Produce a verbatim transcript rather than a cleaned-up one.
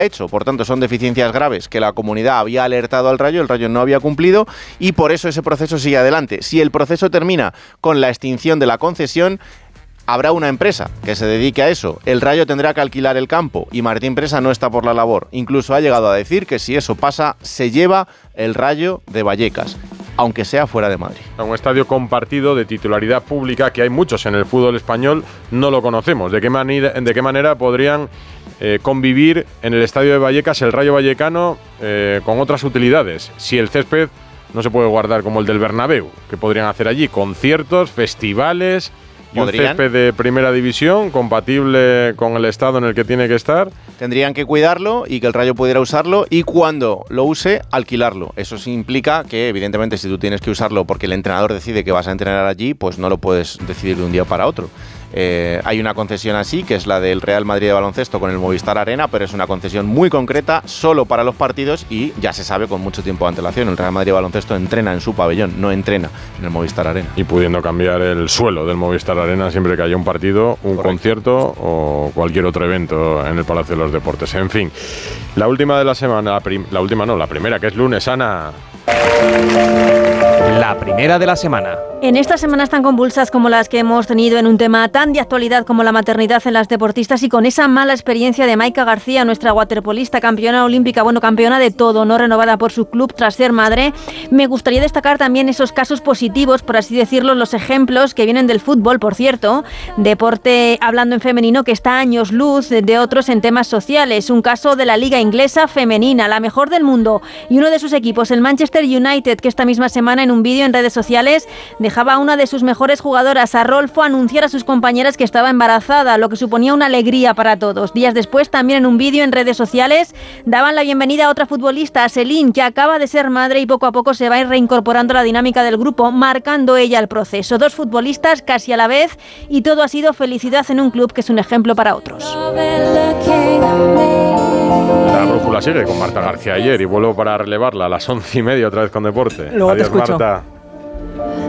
hecho. Por tanto, son deficiencias graves que la comunidad había alertado al Rayo, el Rayo no había cumplido y por eso ese proceso sigue adelante. Si el proceso termina con la extinción de la concesión, habrá una empresa que se dedique a eso. El Rayo tendrá que alquilar el campo y Martín Presa no está por la labor. Incluso ha llegado a decir que si eso pasa, se lleva el Rayo de Vallecas, aunque sea fuera de Madrid. Un estadio compartido de titularidad pública, que hay muchos en el fútbol español, no lo conocemos. ¿De qué manera, de qué manera podrían eh, convivir en el estadio de Vallecas el Rayo Vallecano eh, con otras utilidades? Si el césped no se puede guardar como el del Bernabéu, ¿qué podrían hacer allí? Conciertos, festivales y un césped de primera división compatible con el estado en el que tiene que estar. Tendrían que cuidarlo y que el Rayo pudiera usarlo y cuando lo use, alquilarlo. Eso sí implica que, evidentemente, si tú tienes que usarlo porque el entrenador decide que vas a entrenar allí, pues no lo puedes decidir de un día para otro. Eh, hay una concesión así, que es la del Real Madrid de baloncesto con el Movistar Arena, pero es una concesión muy concreta, solo para los partidos y ya se sabe con mucho tiempo de antelación. El Real Madrid de baloncesto entrena en su pabellón, no entrena en el Movistar Arena. Y pudiendo cambiar el suelo del Movistar Arena siempre que haya un partido, un Correcto. concierto o cualquier otro evento en el Palacio de los Deportes. En fin, la última de la semana, la, prim- la última no, la primera, que es lunes, Ana. La primera de la semana. En estas semanas tan convulsas como las que hemos tenido en un tema tan de actualidad como la maternidad en las deportistas y con esa mala experiencia de Maika García, nuestra waterpolista, campeona olímpica, bueno, campeona de todo, no renovada por su club tras ser madre, me gustaría destacar también esos casos positivos, por así decirlo, los ejemplos que vienen del fútbol, por cierto, deporte hablando en femenino que está a años luz de otros en temas sociales. Un caso de la liga inglesa femenina, la mejor del mundo, y uno de sus equipos, el Manchester United, que esta misma semana en un vídeo en redes sociales dejaba a una de sus mejores jugadoras, a Rolfo, anunciar a sus compañeras que estaba embarazada, lo que suponía una alegría para todos. Días después, también en un vídeo en redes sociales, daban la bienvenida a otra futbolista, a Celine, que acaba de ser madre y poco a poco se va a ir reincorporando a la dinámica del grupo, marcando ella el proceso. Dos futbolistas casi a la vez y todo ha sido felicidad en un club que es un ejemplo para otros. La brújula sigue con Marta García ayer y vuelvo para relevarla a las once y media otra vez con deporte. Luego Adiós, te escucho. Marta.